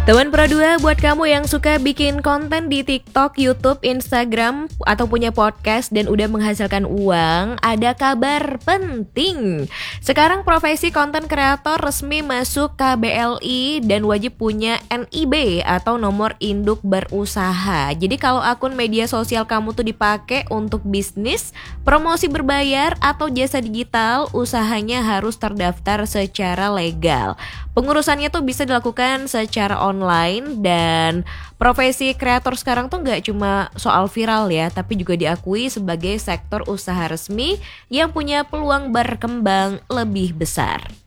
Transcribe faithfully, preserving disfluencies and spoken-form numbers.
Teman Pro dua, buat kamu yang suka bikin konten di TikTok, YouTube, Instagram, atau punya podcast dan udah menghasilkan uang, ada kabar penting. Sekarang profesi konten kreator resmi masuk K B L I dan wajib punya N I B atau nomor induk berusaha. Jadi kalau akun media sosial kamu tuh dipakai untuk bisnis, promosi berbayar, atau jasa digital, usahanya harus terdaftar secara legal. Pengurusannya tuh bisa dilakukan secara online, dan profesi kreator sekarang tuh gak cuma soal viral ya, tapi juga diakui sebagai sektor usaha resmi yang punya peluang berkembang lebih besar.